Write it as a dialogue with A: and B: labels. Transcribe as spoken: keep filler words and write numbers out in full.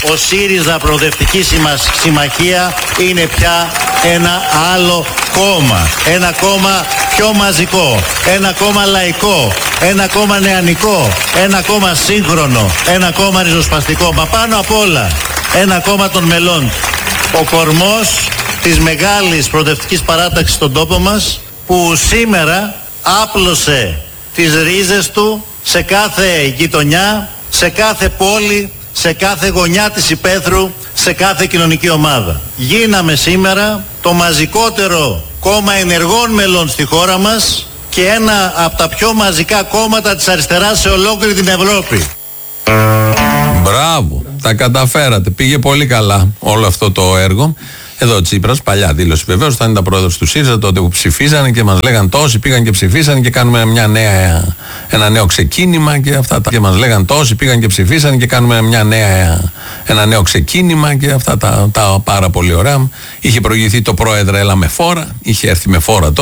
A: Ο ΣΥΡΙΖΑ Προοδευτική Συμμαχία είναι πια ένα άλλο κόμμα. Ένα κόμμα πιο μαζικό. Ένα κόμμα λαϊκό. Ένα κόμμα νεανικό. Ένα κόμμα σύγχρονο. Ένα κόμμα ριζοσπαστικό. Μα πάνω απ' όλα ένα κόμμα των μελών. Ο κορμός της μεγάλης προοδευτικής παράταξης στον τόπο μας, που σήμερα άπλωσε τις ρίζες του σε κάθε γειτονιά, σε κάθε πόλη, σε κάθε γωνιά της υπαίθρου, σε κάθε κοινωνική ομάδα. Γίναμε σήμερα το μαζικότερο κόμμα ενεργών μελών στη χώρα μας και ένα από τα πιο μαζικά κόμματα της αριστεράς σε ολόκληρη την Ευρώπη.
B: Μπράβο, τα καταφέρατε. Πήγε πολύ καλά όλο αυτό το έργο. Εδώ ο Τσίπρας, παλιά δήλωση βεβαίως, όταν ήταν πρόεδρος του ΣΥΡΙΖΑ, τότε που ψηφίζανε και μας λέγαν τόσοι πήγαν και ψηφίσανε και κάνουμε μια νέα, ένα νέο ξεκίνημα και αυτά τα. Και μας λέγαν τόσοι πήγαν και ψηφίσανε και κάνουμε μια νέα, ένα νέο ξεκίνημα και αυτά τα, τα πάρα πολύ ωραία. Είχε προηγηθεί το πρόεδρο, έλα με φόρα, είχε έρθει με φόρα τότε.